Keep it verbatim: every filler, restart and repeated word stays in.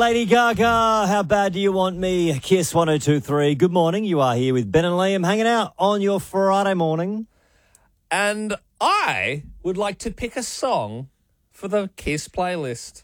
Lady Gaga, How Bad Do You Want Me? Kiss one oh two three. Good morning. You are here with Ben and Liam hanging out on your Friday morning. And I would like to pick a song for the Kiss playlist.